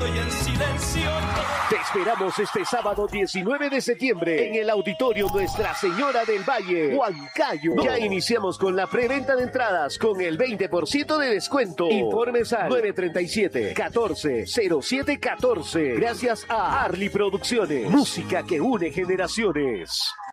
estoy en silencio. Te esperamos este sábado 19 de septiembre en el Auditorio Nuestra Señora del Valle, Huancayo. Ya iniciamos con la preventa de entradas con el 20% de descuento. Informes al 937-140714. Gracias a Arly Producciones. Música que une generaciones.